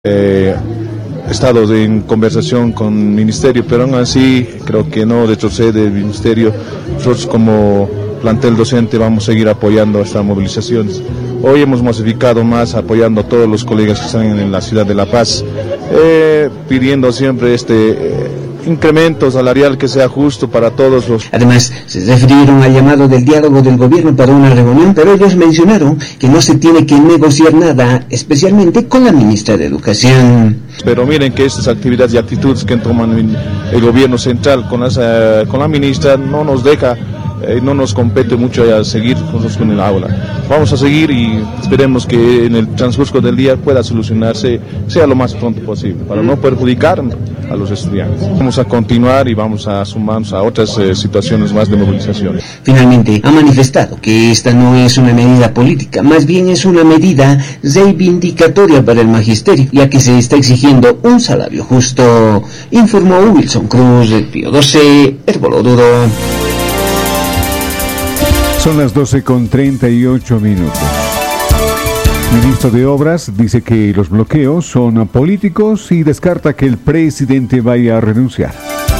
He estado en conversación con el Ministerio, pero aún así creo que no retrocede el Ministerio. Nosotros como plantel docente vamos a seguir apoyando estas movilizaciones. Hoy hemos masificado más apoyando a todos los colegas que están en la ciudad de La Paz, pidiendo siempre incremento salarial que sea justo para todos los... Además, se refirieron al llamado del diálogo del gobierno para una reunión, pero ellos mencionaron que no se tiene que negociar nada, especialmente con la ministra de Educación. Pero miren que estas actividades y actitudes que toman el gobierno central con la ministra no nos deja, no nos compete mucho a seguir nosotros con el aula. Vamos a seguir y esperemos que en el transcurso del día pueda solucionarse, sea lo más pronto posible, para no perjudicar a los estudiantes. Vamos a continuar y vamos a sumarnos a otras situaciones más de movilización. Finalmente, ha manifestado que esta no es una medida política, más bien es una medida reivindicatoria para el magisterio, ya que se está exigiendo un salario justo, informó Wilson Cruz, Pío 12, Herboloduro. Son las 12:38. Ministro de Obras dice que los bloqueos son políticos y descarta que el presidente vaya a renunciar.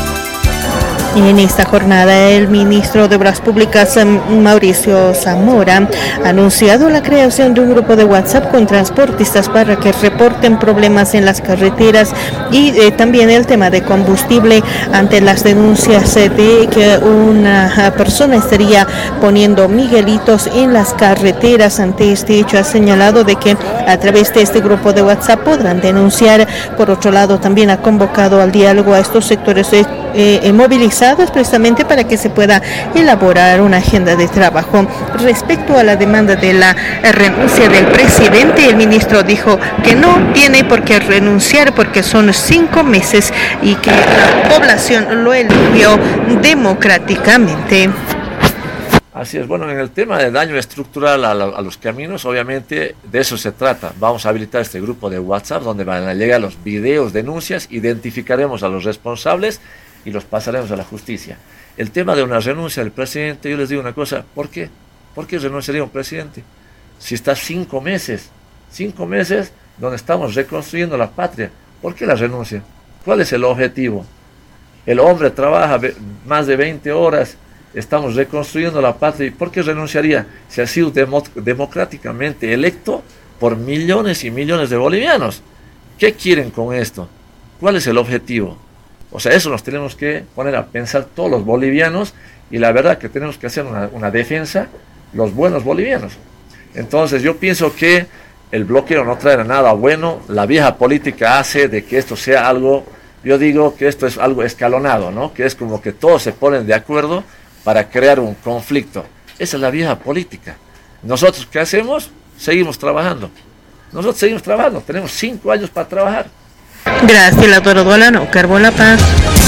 En esta jornada, el ministro de Obras Públicas, Mauricio Zamora, ha anunciado la creación de un grupo de WhatsApp con transportistas para que reporten problemas en las carreteras y también el tema de combustible ante las denuncias de que una persona estaría poniendo miguelitos en las carreteras. Ante este hecho, ha señalado de que a través de este grupo de WhatsApp podrán denunciar. Por otro lado, también ha convocado al diálogo a estos sectores movilizados precisamente para que se pueda elaborar una agenda de trabajo. Respecto a la demanda de la renuncia del presidente, el ministro dijo que no tiene por qué renunciar porque son 5 meses y que la población lo eligió democráticamente. Así es, bueno, en el tema de daño estructural a los caminos, obviamente de eso se trata. Vamos a habilitar este grupo de WhatsApp donde van a llegar los videos, denuncias, identificaremos a los responsables y los pasaremos a la justicia. El tema de una renuncia del presidente, yo les digo una cosa, ¿por qué? ¿Por qué renunciaría un presidente? Si está 5 meses donde estamos reconstruyendo la patria, ¿por qué la renuncia? ¿Cuál es el objetivo? El hombre trabaja más de 20 horas, estamos reconstruyendo la patria, ¿y por qué renunciaría? Si ha sido democráticamente electo por millones y millones de bolivianos. ¿Qué quieren con esto? ¿Cuál es el objetivo? O sea, eso nos tenemos que poner a pensar todos los bolivianos y la verdad que tenemos que hacer una defensa los buenos bolivianos. Entonces yo pienso que el bloqueo no traerá nada bueno, la vieja política hace de que esto sea algo, yo digo que esto es algo escalonado, ¿no? Que es como que todos se ponen de acuerdo para crear un conflicto. Esa es la vieja política. Nosotros, ¿qué hacemos? Seguimos trabajando. Nosotros seguimos trabajando, tenemos 5 años para trabajar. Gracias, la Torodolano, Carbón La Paz.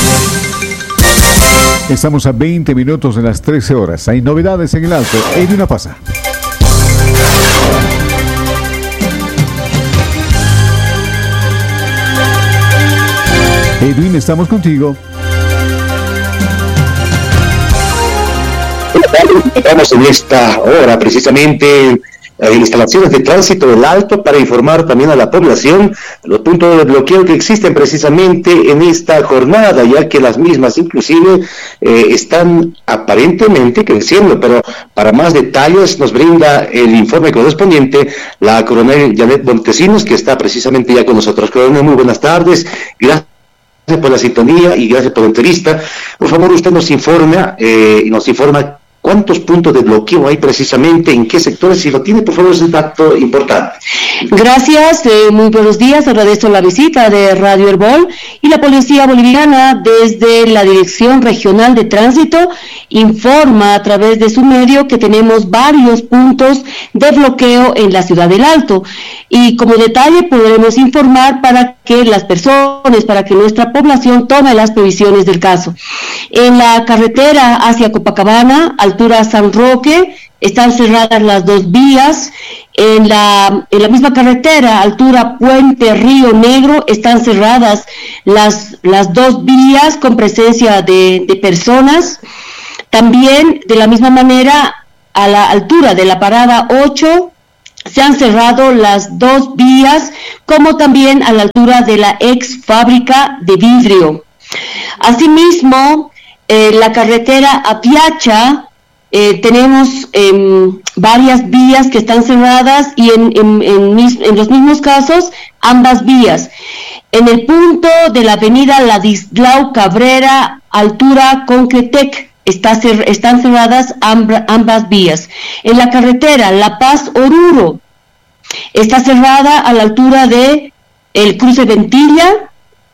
Estamos a 20 minutos de las 13 horas. Hay novedades en el Alto. Edwin pasa. Edwin, estamos contigo. Estamos en esta hora precisamente instalaciones de tránsito del Alto para informar también a la población los puntos de bloqueo que existen precisamente en esta jornada, ya que las mismas inclusive están aparentemente creciendo, pero para más detalles nos brinda el informe correspondiente la coronel Janet Montesinos, que está precisamente ya con nosotros. Coronel, muy buenas tardes, gracias por la sintonía y gracias por la entrevista. Por favor, usted nos informa ¿cuántos puntos de bloqueo hay precisamente? ¿En qué sectores? Si lo tiene, por favor, es un dato importante. Gracias, muy buenos días. Agradezco la visita de Radio Herbol y la Policía Boliviana desde la Dirección Regional de Tránsito informa a través de su medio que tenemos varios puntos de bloqueo en la ciudad del Alto. Y como detalle podremos informar para que las personas, para que nuestra población tome las previsiones del caso. En la carretera hacia Copacabana, altura San Roque, están cerradas las 2 vías. En la misma carretera, altura Puente Río Negro, están cerradas las 2 vías con presencia de personas. También, de la misma manera, a la altura de la parada 8, se han cerrado las 2 vías, como también a la altura de la ex fábrica de vidrio. Asimismo, la carretera Apiacha, tenemos varias vías que están cerradas y en los mismos casos ambas vías. En el punto de la avenida Ladislao Cabrera, altura Concretec, están cerradas ambas vías. En la carretera La Paz-Oruro, está cerrada a la altura de el cruce Ventilla,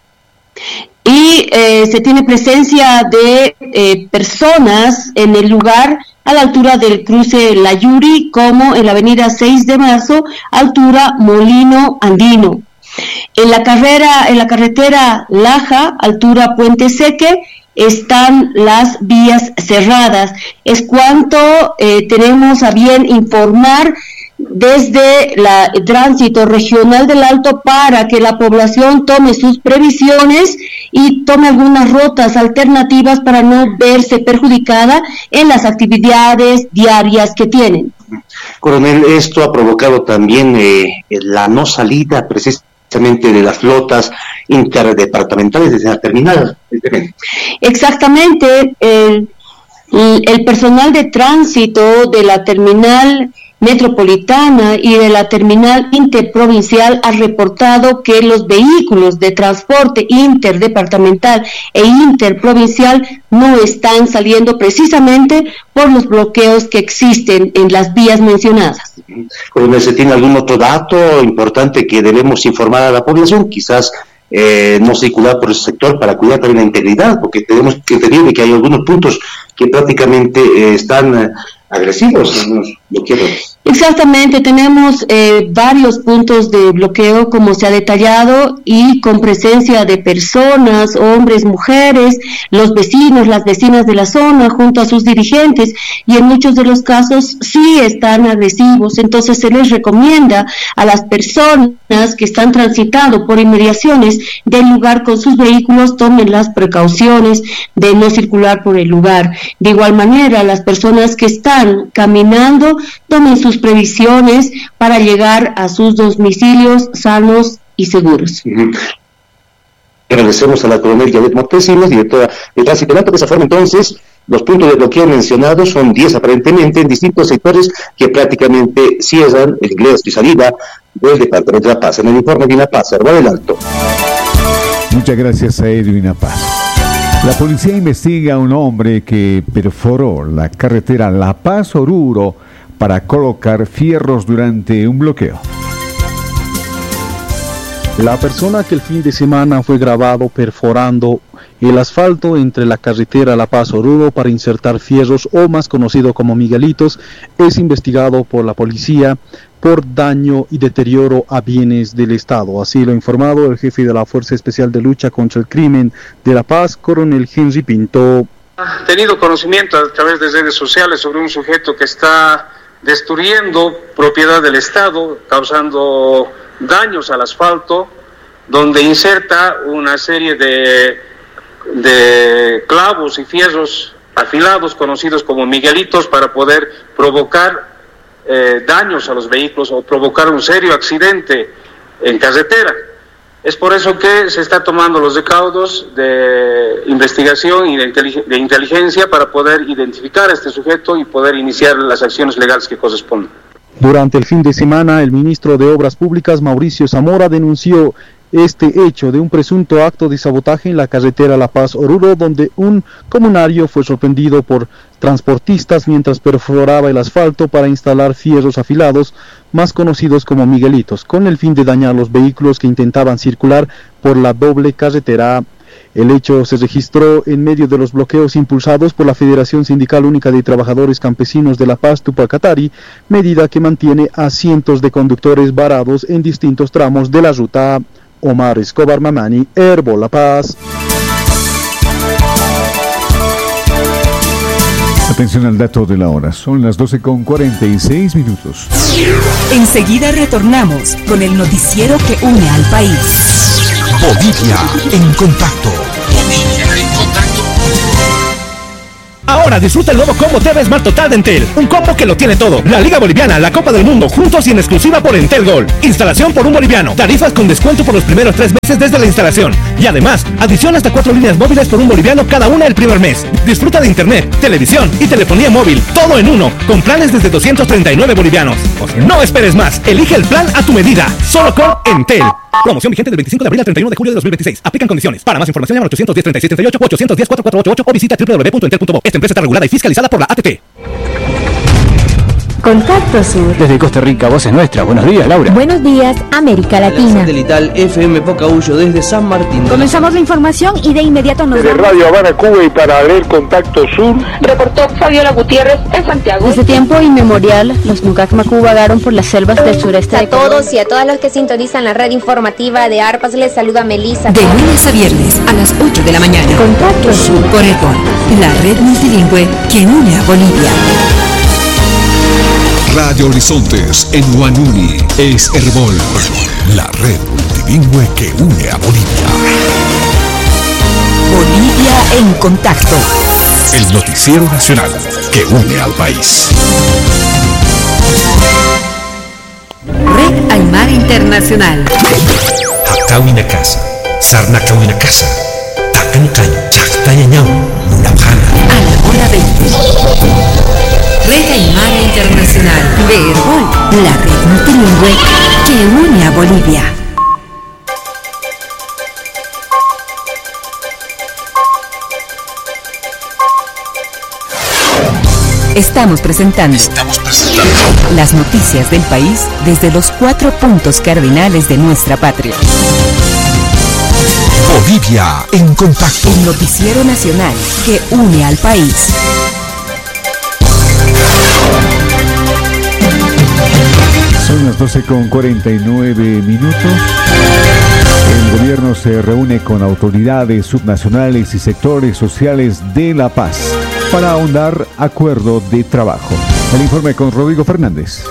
y se tiene presencia de personas en el lugar a la altura del cruce La Yuri, como en la avenida 6 de marzo, altura Molino Andino. En la carretera Laja, altura Puente Seque, están las vías cerradas. Es cuanto tenemos a bien informar desde el tránsito regional del Alto, para que la población tome sus previsiones y tome algunas rutas alternativas para no verse perjudicada en las actividades diarias que tienen. Coronel, esto ha provocado también la no salida precisamente de las flotas interdepartamentales desde la terminal. Exactamente, el personal de tránsito de la terminal metropolitana y de la terminal interprovincial ha reportado que los vehículos de transporte interdepartamental e interprovincial no están saliendo precisamente por los bloqueos que existen en las vías mencionadas. Coronel, ¿se tiene algún otro dato importante que debemos informar a la población? Quizás no circular por ese sector para cuidar también la integridad, porque tenemos que entender que hay algunos puntos que prácticamente están agresivos, bloqueados. Exactamente, tenemos varios puntos de bloqueo, como se ha detallado, y con presencia de personas, hombres, mujeres, los vecinos, las vecinas de la zona, junto a sus dirigentes, y en muchos de los casos sí están agresivos. Entonces se les recomienda a las personas que están transitando por inmediaciones del lugar con sus vehículos, tomen las precauciones de no circular por el lugar. De igual manera, las personas que están caminando, tomen sus previsiones para llegar a sus domicilios sanos y seguros. Agradecemos a la coronel Yadet Montesinos, directora de Tránsito. De esa forma, entonces, los puntos de bloqueo mencionados son 10 aparentemente en distintos sectores que prácticamente cierran el ingreso y salida del departamento de La Paz. En el informe de La Paz, Herván del Alto. Muchas gracias a Edwin Paz. La policía investiga a un hombre que perforó la carretera La Paz-Oruro para colocar fierros durante un bloqueo. La persona que el fin de semana fue grabado perforando el asfalto entre la carretera La Paz-Oruro para insertar fierros, o más conocido como Miguelitos, es investigado por la policía por daño y deterioro a bienes del Estado. Así lo ha informado el jefe de la Fuerza Especial de Lucha contra el Crimen de La Paz, coronel Henry Pinto. Ha tenido conocimiento a través de redes sociales sobre un sujeto que está destruyendo propiedad del Estado, causando daños al asfalto, donde inserta una serie de clavos y fierros afilados conocidos como Miguelitos para poder provocar daños a los vehículos o provocar un serio accidente en carretera. Es por eso que se está tomando los recaudos de investigación y de inteligencia para poder identificar a este sujeto y poder iniciar las acciones legales que corresponden. Durante el fin de semana, el ministro de Obras Públicas, Mauricio Zamora, denunció este hecho de un presunto acto de sabotaje en la carretera La Paz-Oruro, donde un comunario fue sorprendido por transportistas mientras perforaba el asfalto para instalar fierros afilados, más conocidos como Miguelitos, con el fin de dañar los vehículos que intentaban circular por la doble carretera. El hecho se registró en medio de los bloqueos impulsados por la Federación Sindical Única de Trabajadores Campesinos de La Paz, Tupacatari, medida que mantiene a cientos de conductores varados en distintos tramos de la ruta. Omar Escobar Mamani, Herbol La Paz. Atención al dato de la hora, son las 12:46. Enseguida retornamos con el noticiero que une al país. Bolivia en contacto. Bolivia en contacto. Ahora disfruta el nuevo combo TV Smart Total de Entel. Un combo que lo tiene todo. La Liga Boliviana, la Copa del Mundo, juntos y en exclusiva por Entel Gold. Instalación por $1. Tarifas con descuento por los primeros 3 meses desde la instalación. Y además, adición hasta 4 líneas móviles por $1 cada una el primer mes. Disfruta de internet, televisión y telefonía móvil. Todo en uno. Con planes desde 239 bolivianos. No esperes más. Elige el plan a tu medida. Solo con Entel. Promoción vigente del 25 de abril al 31 de julio de 2026. Aplican condiciones. Para más información llama al 810-3638 o 810-4488 o visita www.entel.bo. Esta empresa está regulada y fiscalizada por la ATT. Contacto Sur. Desde Costa Rica, voz es nuestra. Buenos días, Laura. Buenos días, América Latina. Satelital FM Pocahuyo desde San Martín. Comenzamos la información y de inmediato nos desde Radio Habana, Cuba, y para leer Contacto Sur, reportó Fabiola Gutiérrez en Santiago. Desde tiempo inmemorial, los Nucacmacú vagaron por las selvas del sureste de Ecuador. A todos y a todas los que sintonizan la red informativa de ARPAS, les saluda Melissa. De lunes a viernes a las 8 de la mañana. Contacto Sur por Herbol, la red multilingüe que une a Bolivia. Radio Horizontes en Huanuni es Herbol, la red multilingüe que une a Bolivia. Bolivia en contacto. El noticiero nacional que une al país. Red Aymara Internacional. Hakawina casa, Sarnakawina casa, Takankan, Chaktayañao, Munabjana. A la hora 20. Red Aymara Internacional de Herbol, la red multilingüe que une a Bolivia. Estamos presentando las noticias del país desde los 4 puntos cardinales de nuestra patria. Bolivia en contacto. El noticiero nacional que une al país. Son las 12:49. El gobierno se reúne con autoridades subnacionales y sectores sociales de La Paz para ahondar acuerdo de trabajo. El informe con Rodrigo Fernández.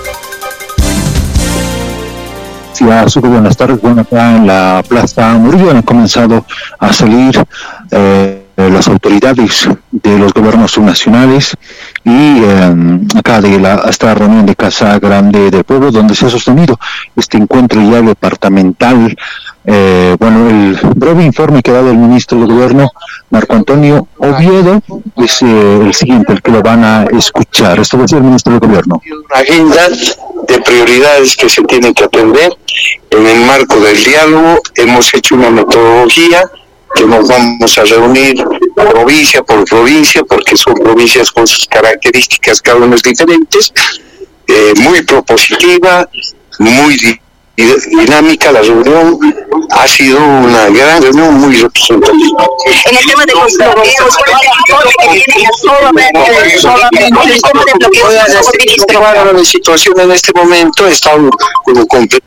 Súper buenas tardes. Bueno, acá en la Plaza Murillo han comenzado a salir las autoridades de los gobiernos subnacionales y acá de esta reunión de Casa Grande del Pueblo, donde se ha sostenido este encuentro ya departamental. Bueno, el breve informe que ha dado el ministro de Gobierno, Marco Antonio Oviedo, es el siguiente, el que lo van a escuchar. Esto va a ser el ministro de Gobierno. Una agenda de prioridades que se tienen que atender. En el marco del diálogo hemos hecho una metodología que nos vamos a reunir provincia por provincia, porque son provincias con sus características cada una diferentes, muy propositiva, muy dinámica. La reunión ha sido una gran reunión, muy representativa. En el tema de los bloqueos, la situación en este momento está como compleja.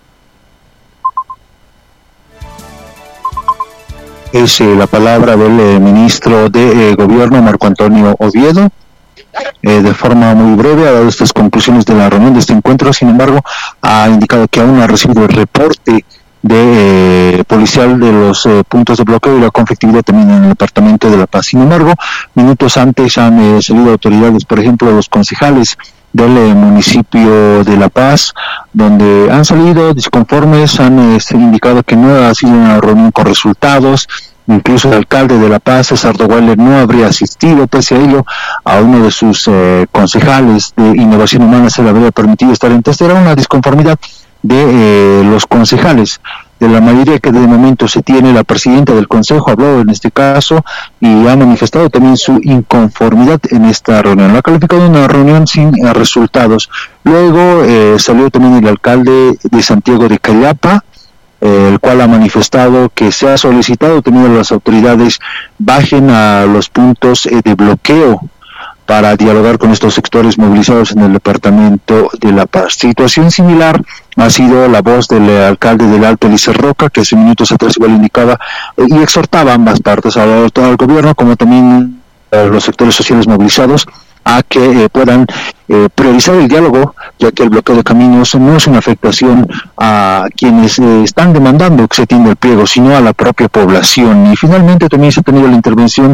Es la palabra del ministro de Gobierno, Marco Antonio Oviedo. De forma muy breve ha dado estas conclusiones de la reunión de este encuentro. Sin embargo, ha indicado que aún no ha recibido el reporte de policial de los puntos de bloqueo y la conflictividad también en el departamento de La Paz. Sin embargo, minutos antes han salido autoridades, por ejemplo, los concejales del municipio de La Paz, donde han salido disconformes, han indicado que no ha sido una reunión con resultados. Incluso el alcalde de La Paz, César Dogualer, no habría asistido. Pese a ello, a uno de sus concejales de Innovación Humana se le habría permitido estar. Entonces era una disconformidad de los concejales, de la mayoría que de momento se tiene. La presidenta del consejo habló en este caso y ha manifestado también su inconformidad en esta reunión. La ha calificado una reunión sin resultados. Luego salió también el alcalde de Santiago de Callapa, el cual ha manifestado que se ha solicitado también a las autoridades bajen a los puntos de bloqueo para dialogar con estos sectores movilizados en el departamento de La Paz. Situación similar ha sido la voz del alcalde del Alto, Eliezer Roca, que hace minutos atrás igual indicaba y exhortaba a ambas partes, al gobierno como también a los sectores sociales movilizados, a que puedan priorizar el diálogo, ya que el bloqueo de caminos no es una afectación a quienes están demandando que se atienda el pliego, sino a la propia población. Y finalmente también se ha tenido la intervención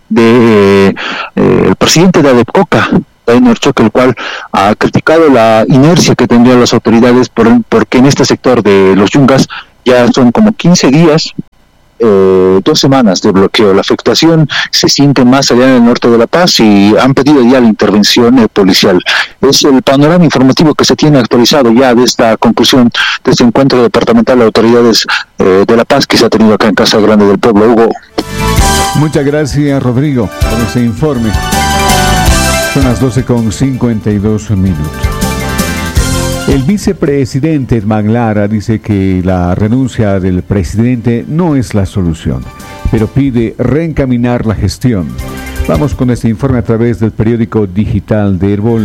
de el presidente de ADEPCOCA, Dainer Choque, el cual ha criticado la inercia que tendrían las autoridades porque en este sector de los Yungas ya son como 15 días, 2 semanas de bloqueo. La afectación se siente más allá en el norte de La Paz y han pedido ya la intervención policial. Es el panorama informativo que se tiene actualizado ya de esta conclusión de este encuentro departamental de autoridades de La Paz que se ha tenido acá en Casa Grande del Pueblo. Hugo. Muchas gracias, Rodrigo, por ese informe. Son las 12:52 minutos. El vicepresidente Edman Lara dice que la renuncia del presidente no es la solución, pero pide reencaminar la gestión. Vamos con este informe a través del periódico digital de Herbol.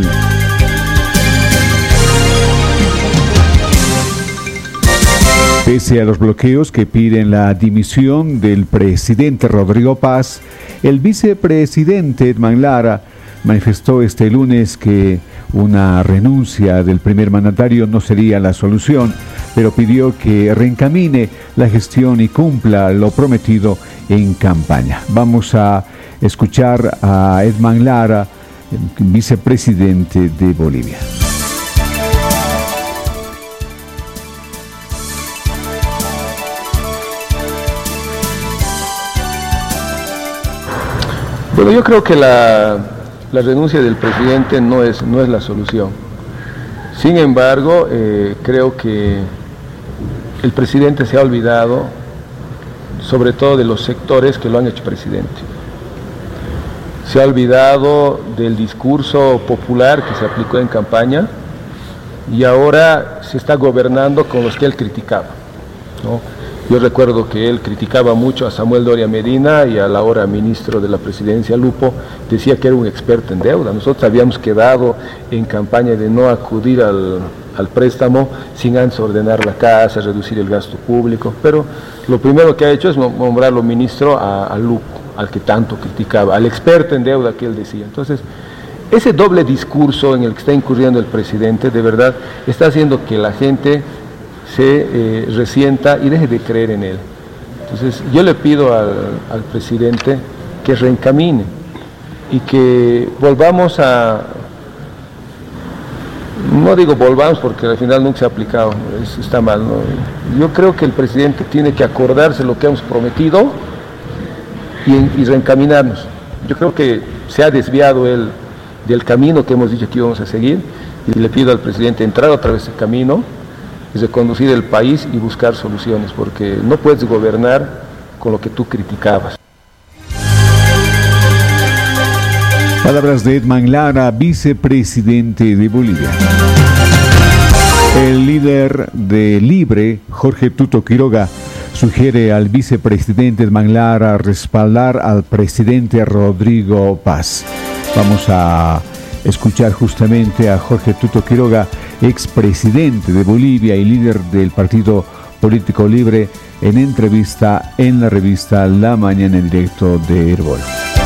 Pese a los bloqueos que piden la dimisión del presidente Rodrigo Paz, el vicepresidente Edman Lara manifestó este lunes que una renuncia del primer mandatario no sería la solución, pero pidió que reencamine la gestión y cumpla lo prometido en campaña. Vamos a escuchar a Edman Lara, vicepresidente de Bolivia. Bueno, yo creo que la renuncia del presidente no es la solución. Sin embargo, creo que el presidente se ha olvidado, sobre todo de los sectores que lo han hecho presidente. Se ha olvidado del discurso popular que se aplicó en campaña y ahora se está gobernando con los que él criticaba, ¿no? Yo recuerdo que él criticaba mucho a Samuel Doria Medina y al ahora ministro de la presidencia, Lupo, decía que era un experto en deuda. Nosotros habíamos quedado en campaña de no acudir al préstamo sin antes ordenar la casa, reducir el gasto público, pero lo primero que ha hecho es nombrarlo ministro a Lupo, al que tanto criticaba, al experto en deuda que él decía. Entonces, ese doble discurso en el que está incurriendo el presidente, de verdad, está haciendo que la gente se resienta y deje de creer en él. Entonces yo le pido al presidente que reencamine y que volvamos no digo volvamos porque al final nunca se ha aplicado, eso está mal, ¿no? Yo creo que el presidente tiene que acordarse lo que hemos prometido y reencaminarnos. Yo creo que se ha desviado él del camino que hemos dicho que íbamos a seguir y le pido al presidente entrar otra vez el camino, es de conducir el país y buscar soluciones, porque no puedes gobernar con lo que tú criticabas. Palabras de Edman Lara, vicepresidente de Bolivia. El líder de Libre, Jorge Tuto Quiroga, sugiere al vicepresidente Edman Lara respaldar al presidente Rodrigo Paz. Vamos a escuchar justamente a Jorge Tuto Quiroga, expresidente de Bolivia y líder del partido político Libre, en entrevista en la revista La Mañana en Directo de Herbol.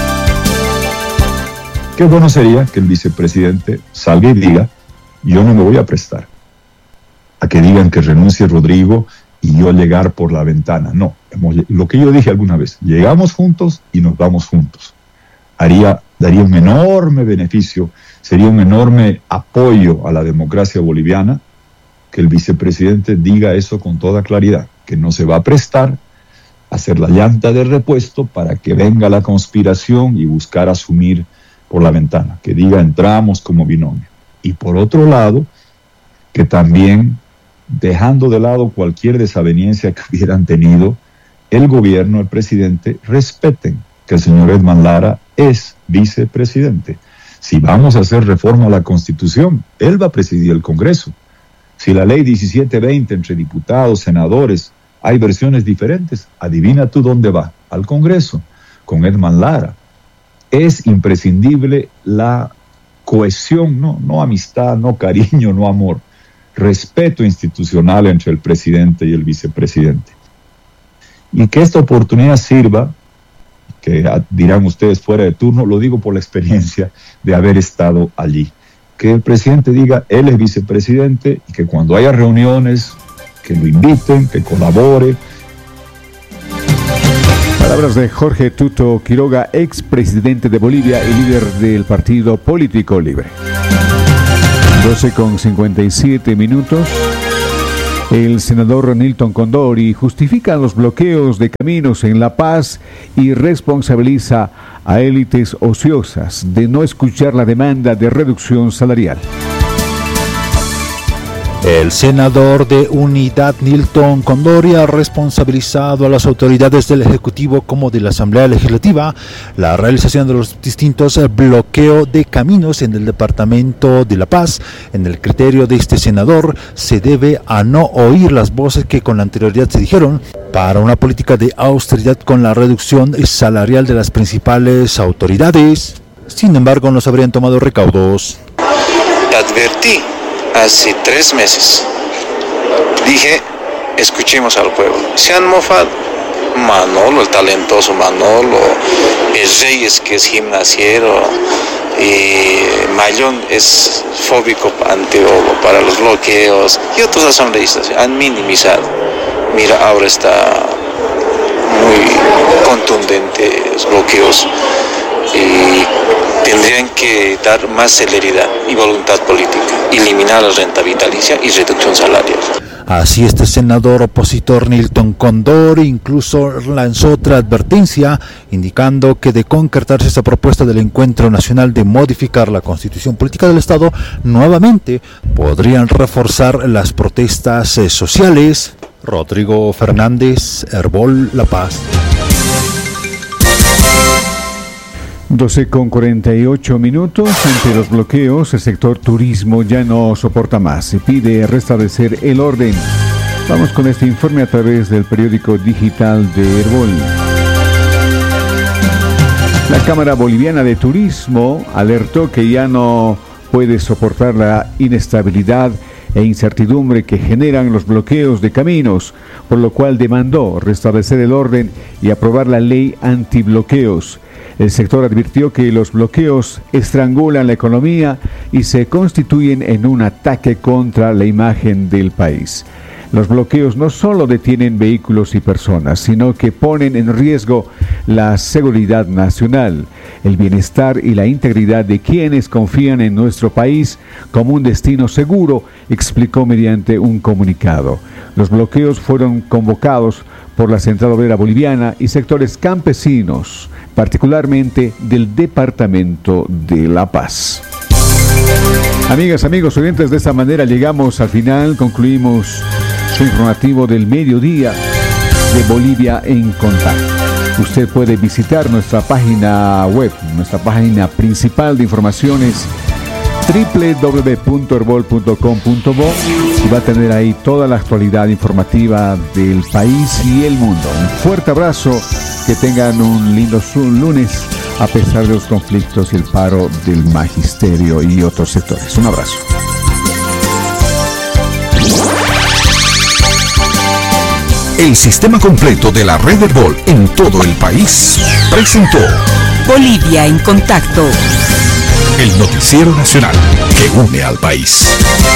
Qué bueno sería que el vicepresidente salga y diga: yo no me voy a prestar a que digan que renuncie Rodrigo y yo llegar por la ventana. No, lo que yo dije alguna vez, llegamos juntos y nos vamos juntos. Daría un enorme beneficio, sería un enorme apoyo a la democracia boliviana que el vicepresidente diga eso con toda claridad, que no se va a prestar a hacer la llanta de repuesto para que venga la conspiración y buscar asumir por la ventana, que diga entramos como binomio. Y por otro lado, que también, dejando de lado cualquier desaveniencia que hubieran tenido, el gobierno, el presidente, respeten que el señor Edman Lara es vicepresidente. Si vamos a hacer reforma a la Constitución, él va a presidir el Congreso. Si la ley 1720 entre diputados, senadores, hay versiones diferentes, adivina tú dónde va, al Congreso, con Edman Lara. Es imprescindible la cohesión, no amistad, no cariño, no amor, respeto institucional entre el presidente y el vicepresidente. Y que esta oportunidad sirva, que dirán ustedes fuera de turno, lo digo por la experiencia de haber estado allí. Que el presidente diga, él es vicepresidente, y que cuando haya reuniones, que lo inviten, que colabore. Palabras de Jorge Tuto Quiroga, expresidente de Bolivia y líder del Partido Político Libre. 12:57. El senador Nilton Condori justifica los bloqueos de caminos en La Paz y responsabiliza a élites ociosas de no escuchar la demanda de reducción salarial. El senador de Unidad Nilton Condori ha responsabilizado a las autoridades del Ejecutivo como de la Asamblea Legislativa la realización de los distintos bloqueos de caminos en el departamento de La Paz. En el criterio de este senador se debe a no oír las voces que con anterioridad se dijeron para una política de austeridad con la reducción salarial de las principales autoridades. Sin embargo, no se habrían tomado recaudos. Advertí hace 3 meses, dije, escuchemos al pueblo. Se han mofado. Manolo, el talentoso Manolo, el Reyes, que es gimnasiero, y Mayón es fóbico para los bloqueos, y otros asambleístas han minimizado. Mira, ahora está muy contundente los bloqueos y tendrían que dar más celeridad y voluntad política, eliminar la renta vitalicia y reducción salarial. Así este senador opositor Nilton Condori incluso lanzó otra advertencia indicando que de concretarse esta propuesta del Encuentro Nacional de modificar la Constitución Política del Estado, nuevamente podrían reforzar las protestas sociales. Rodrigo Fernández, Herbol, La Paz. 12:48. Ante los bloqueos, el sector turismo ya no soporta más. Se pide restablecer el orden. Vamos con este informe a través del periódico digital de Herbol. La Cámara Boliviana de Turismo alertó que ya no puede soportar la inestabilidad e incertidumbre que generan los bloqueos de caminos, por lo cual demandó restablecer el orden y aprobar la ley antibloqueos. El sector advirtió que los bloqueos estrangulan la economía y se constituyen en un ataque contra la imagen del país. Los bloqueos no solo detienen vehículos y personas, sino que ponen en riesgo la seguridad nacional, el bienestar y la integridad de quienes confían en nuestro país como un destino seguro, explicó mediante un comunicado. Los bloqueos fueron convocados por la Central Obrera Boliviana y sectores campesinos, particularmente del departamento de La Paz. Amigas, amigos, oyentes, de esta manera llegamos al final, concluimos su informativo del mediodía de Bolivia en Contacto. Usted puede visitar nuestra página web, nuestra página principal de informaciones, www.herbol.com.bo, y va a tener ahí toda la actualidad informativa del país y el mundo. Un fuerte abrazo, que tengan un lindo lunes a pesar de los conflictos y el paro del magisterio y otros sectores. Un abrazo. El sistema completo de la red Herbol en todo el país presentó Bolivia en Contacto, el noticiero nacional que une al país.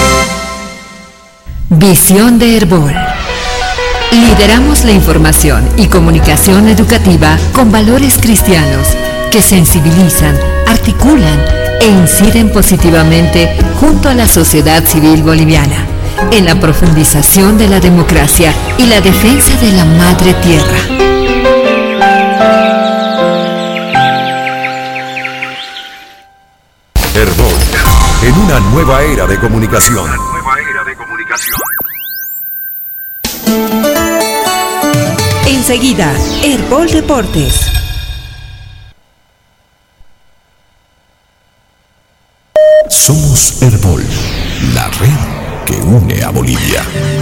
Visión de Herbol. Lideramos la información y comunicación educativa con valores cristianos que sensibilizan, articulan e inciden positivamente junto a la sociedad civil boliviana en la profundización de la democracia y la defensa de la madre tierra. Herbol, en una nueva era de comunicación. Enseguida, Herbol Deportes. Somos Herbol, la red que une a Bolivia.